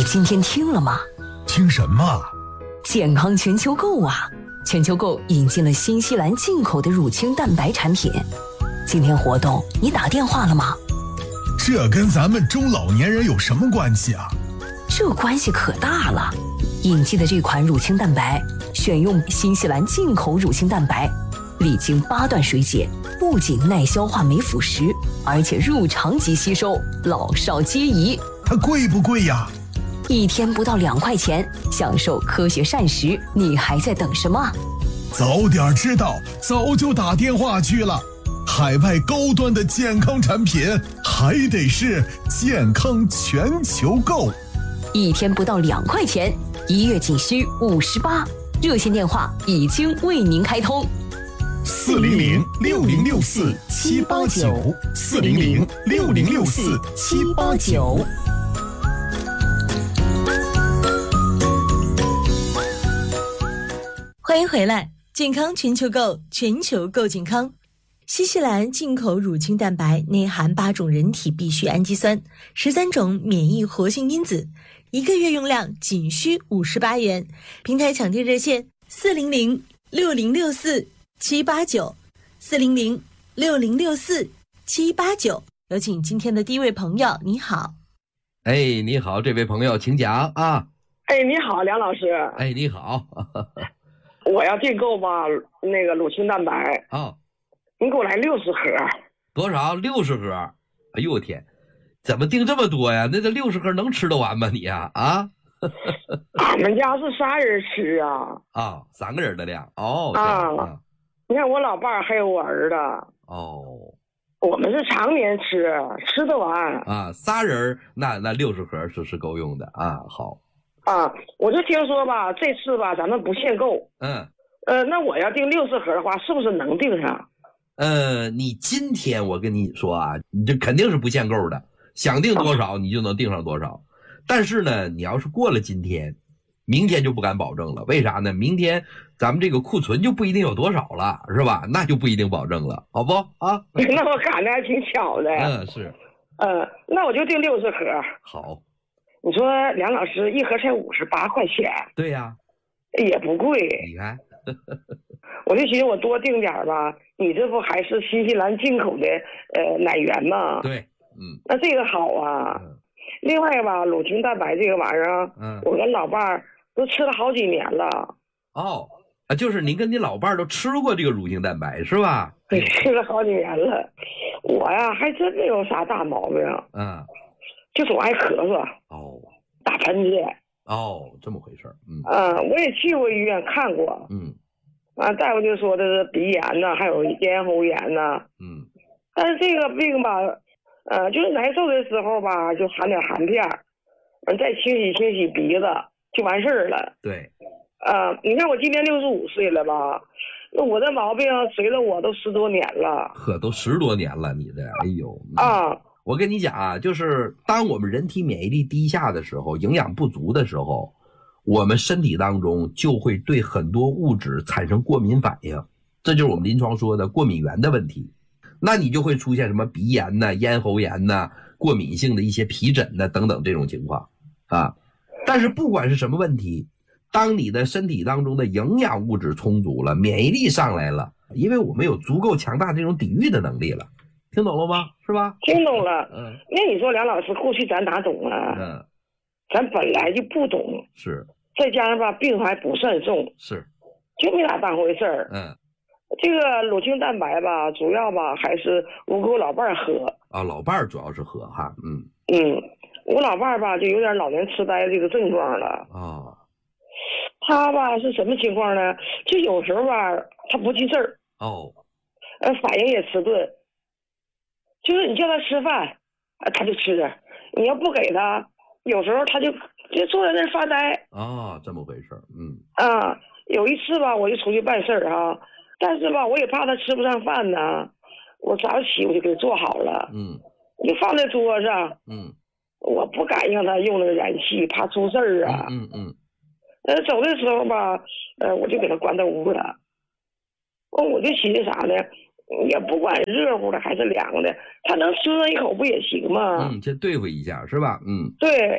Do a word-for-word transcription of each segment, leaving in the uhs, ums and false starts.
今天听了吗？ 听什么？ 健康全球购啊！全球购引进了新西兰进口的乳清蛋白产品。今天活动你打电话了吗？ 这跟咱们中老年人有什么关系啊？ 这关系可大了。引进的这款乳清蛋白选用新西兰进口乳清蛋白，历经八段水解，不仅耐消化没腐蚀，而且入肠即吸收，老少皆宜。 它贵不贵呀？ 一天不到两块钱，享受科学膳食，你还在等什么？ 早点知道，早就打电话去了。海外高端的健康产品，还得是健康全球购。 一天不到两块钱，一月仅需五十八，热线电话已经为您开通。 四零零六零六四七八九，四零零六零六四七八九。 欢迎回来，健康全球购，全球购健康。新西兰进口乳清蛋白内含八种人体必需氨基酸，十三种免疫活性因子，一个月用量仅需五十八元。平台抢订热线四零零六零六四七八九，四零零六零六四七八九。有请今天的第一位朋友，你好。 哎，你好，这位朋友，请讲啊。 哎，你好，梁老师。 哎，你好。 我要订购吧，那个乳清蛋白啊、哦， 你给我来六十盒。 多少？六十盒？哎呦我天，怎么订这么多呀？那这六十盒能吃得完吗你呀？啊？ 俺们家是仨人吃啊。 啊、哦，三个人的量哦。 啊、 嗯， 你看我老伴儿还有我儿子。 哦。 我们是常年吃，吃得完。 啊，仨人那那六十盒是是够用的啊。好。 啊，我就听说吧，这次吧咱们不限购。 嗯。 呃，那我要订六十盒的话，是不是能订上？ 呃，你今天我跟你说啊，你这肯定是不限购的，想订多少你就能订上多少。但是呢，你要是过了今天，明天就不敢保证了。为啥呢？明天咱们这个库存就不一定有多少了，是吧？那就不一定保证了，好不啊？ 那我赶的还挺巧的。 嗯，是。 呃，那我就订六十盒。 好。 你说梁老师一盒才五十八块钱。 对呀、 啊，也不贵。 你看。 我就寻思我多订点吧，你这不还是新西兰进口的呃奶源吗？ 对，嗯， 那这个好啊。嗯、另外吧，乳清蛋白这个玩意儿，嗯，我跟老伴儿都吃了好几年了。 哦，啊，就是您跟你老伴儿都吃过这个乳清蛋白是吧？ 对，吃了好几年了。我呀，还真没有啥大毛病。 嗯， 就总爱咳嗽。 哦， 打喷嚏。 哦，这么回事儿。嗯。 啊，我也去过医院看过。 嗯。 啊，大夫就说的是鼻炎呐，还有咽喉炎呐。 嗯。 但是这个病吧，呃，就是难受的时候吧，就含点含片，嗯，再清洗清洗鼻子就完事儿了。 对。 啊，你看我今年六十五岁了吧？那我这毛病随着我都十多年了。 呵，都十多年了，你这，哎呦。 嗯、啊。 我跟你讲啊，就是当我们人体免疫力低下的时候，营养不足的时候，我们身体当中就会对很多物质产生过敏反应，这就是我们临床说的过敏源的问题。那你就会出现什么鼻炎呐、咽喉炎呐、过敏性的一些皮疹呐等等这种情况啊。但是不管是什么问题，当你的身体当中的营养物质充足了，免疫力上来了，因为我们有足够强大这种抵御的能力了。听懂了吗？是吧？ 听懂了。 嗯。 那你说梁老师，过去咱哪懂啊？ 嗯。 咱本来就不懂。 是。 再加上吧，病还不算重。 是。 就没咋当回事儿。 嗯。 这个乳清蛋白吧，主要吧还是我给我老伴儿喝。 啊，老伴儿主要是喝哈。嗯。 嗯，我老伴儿吧就有点老年痴呆这个症状了。 啊、哦。 他吧是什么情况呢？就有时候吧他不记事儿。 哦。 呃，反应也迟钝。就是你叫他吃饭，啊，他就吃；你要不给他，有时候他就就坐在那儿发呆。 哦，这么回事儿。嗯。 啊，有一次吧，我就出去办事儿哈，但是吧，我也怕他吃不上饭呢，我早起我就给他做好了。 嗯。 我就放在桌上。 嗯。 我不敢让他用那个燃气，怕出事儿啊。 嗯嗯。 呃，走的时候吧，呃，我就给他关到屋了。我就寻思啥呢？也不管热乎的还是凉的，他能吃上一口不也行吗？ 嗯，先对付一下是吧？嗯， 对。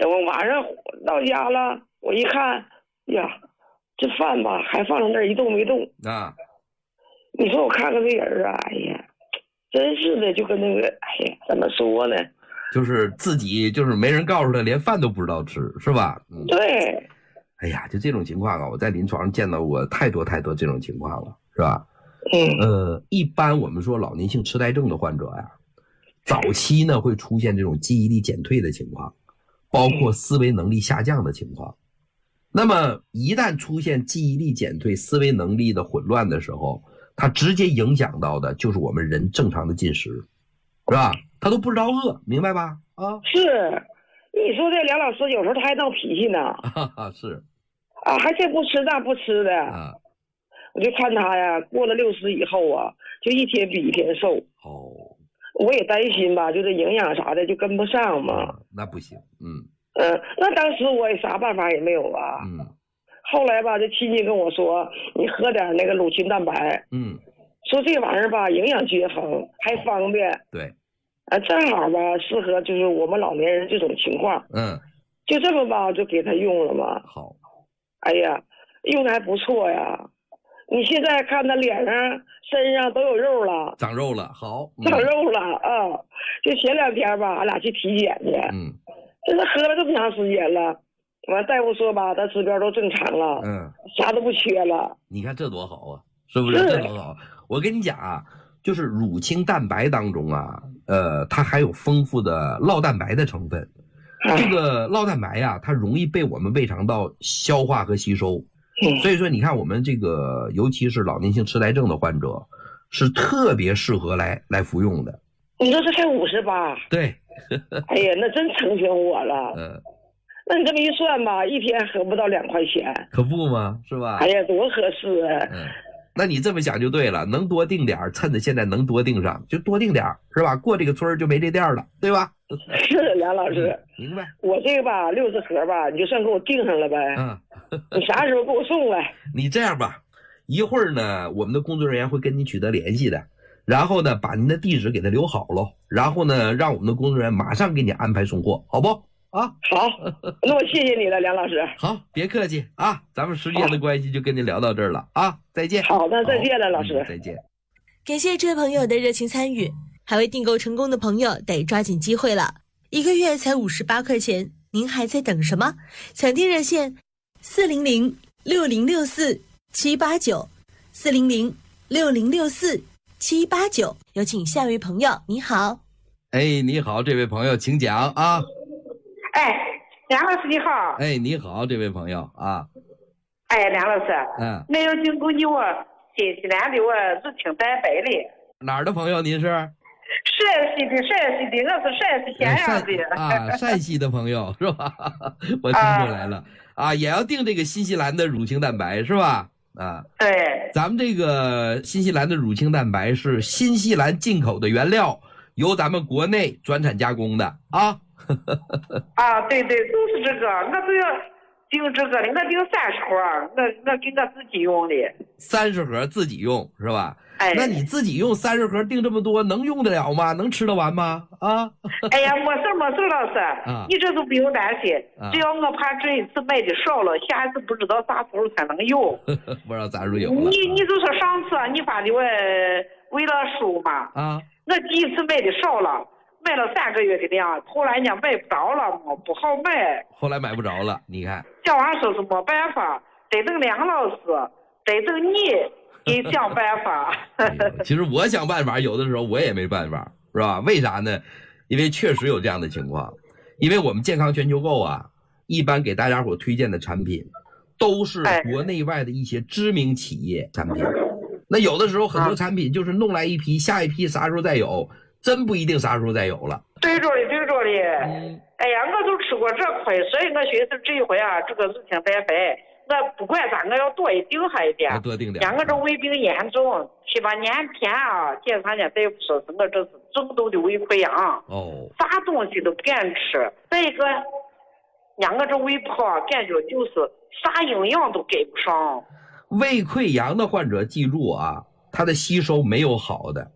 等我晚上到家了，我一看呀，这饭吧还放在那儿一动没动啊。 你说我看看这人啊，哎呀，真是的，就跟那个，哎呀，怎么说呢？ 就是自己就是没人告诉他，连饭都不知道吃，是吧？嗯， 对。 哎呀，就这种情况啊，我在临床上见到过太多太多这种情况了，是吧？ 嗯。 呃，一般我们说老年性痴呆症的患者呀，早期呢会出现这种记忆力减退的情况，包括思维能力下降的情况。那么一旦出现记忆力减退、思维能力的混乱的时候，它直接影响到的就是我们人正常的进食，是吧？他都不知道饿，明白吧？啊， 是，你说这梁老师有时候他还闹脾气呢。 啊，是， 啊，还这不吃那不吃的。 啊， 我就看他呀，过了六十以后啊，就一天比一天瘦。 哦， 我也担心吧，就这营养啥的就跟不上嘛。 啊、那不行，嗯。 嗯、呃，那当时我也啥办法也没有啊。 嗯。 后来吧，这亲戚跟我说，你喝点那个乳清蛋白。 嗯。 说这玩意儿吧，营养均衡，还方便。 对。 啊，正好吧，适合就是我们老年人这种情况。 嗯。 就这么吧，就给他用了嘛。 好。 哎呀，用的还不错呀。你现在看他脸上、身上都有肉了， 长肉了，好， 嗯、长肉了啊！就前两天吧，俺俩去体检去。 嗯。 这他喝了这么长时间了，完大夫说吧，他指标都正常了， 嗯， 啥都不缺了。 你看这多好啊，是不是？这多好！我跟你讲啊，就是乳清蛋白当中啊，呃，它还有丰富的酪蛋白的成分。这个酪蛋白呀、啊，它容易被我们胃肠道消化和吸收。嗯、所以说，你看我们这个，尤其是老年性痴呆症的患者，是特别适合来来服用的。 你说这才五十八？ 对。 哎呀，那真成全我了。 嗯。 那你这么一算吧，一天合不到两块钱。 可不吗？是吧？ 哎呀，多合适啊！ 嗯。那你这么想就对了，能多订点，趁着现在能多订上就多订点，是吧？过这个村就没这店了，对吧？ 是梁老师、 嗯，明白。 我这个吧，六十盒吧，你就算给我订上了呗。 嗯。 你啥时候给我送来？ 你这样吧，一会儿呢，我们的工作人员会跟你取得联系的，然后呢，把您的地址给他留好喽，然后呢，让我们的工作人员马上给你安排送货，好不？啊， 好，那我谢谢你了，梁老师。 好，别客气啊，咱们时间的关系就跟您聊到这儿了啊，再见。 好的，再见了，老师、 嗯。再见。 感谢这位朋友的热情参与，还未订购成功的朋友得抓紧机会了，一个月才五十八块钱，您还在等什么？抢订热线四零零六零六四七八九，四零零六零六四七八九。有请下一位朋友，你好。 哎，你好，这位朋友，请讲啊。 哎，梁老师你好。 哎，你好，这位朋友啊。 哎，梁老师， 嗯， 我要经过你我新西兰的我乳清蛋白的。 哪儿的朋友您是？ 陕西的，陕西的，我是陕西咸阳的。 啊，陕西的朋友是吧？我听出来了。啊, 啊，也要订这个新西兰的乳清蛋白是吧？啊， 对。 咱们这个新西兰的乳清蛋白是新西兰进口的原料，由咱们国内转产加工的啊。 啊，对对，就是这个，我就要订这个的，我订三十盒，我我给我自己用的。 三十盒自己用是吧？ 哎， 那你自己用三十盒订这么多，能用得了吗？能吃得完吗？啊？ 哎呀，没事没事，老师， 啊、 你这都不用担心， 啊、 只要我怕这一次买的少了，下一次不知道啥时候才能有。 不知道啥时候有了。 你你就说上次你发的我为了书嘛， 啊， 我第一次买的少了。买了三个月的量，后来人家买不着了，不好买。 后来买不着了，你看。 小王说是没办法，得等梁老师，得等你给想办法。 哎、其实我想办法，有的时候我也没办法，是吧？为啥呢？因为确实有这样的情况，因为我们健康全球购啊，一般给大家伙推荐的产品，都是国内外的一些知名企业产品。哎、那有的时候很多产品就是弄来一批，下一批啥时候再有。真不一定啥时候再有了。 对着的，对着的。嗯。哎呀，我就吃过这亏，所以我寻思这一回啊，这个乳清蛋白，我不管咋，我要多一订还一点。 要多订点。 像我这胃病严重，七八年前啊，检查人大夫说是我这是重度的胃溃疡。 哦。 啥东西都不敢吃。再一个，让我这胃泡感觉就是啥营养都给不上。 胃溃疡的患者记住啊，他的吸收没有好的。